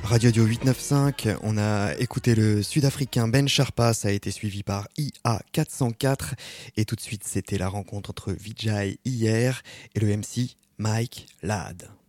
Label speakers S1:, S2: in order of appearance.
S1: Radio Dio 895, on a écouté le sud-africain Ben Sharpa, ça a été suivi par IA 404 et tout de suite c'était la rencontre entre Vijay hier et le MC Mike Ladd.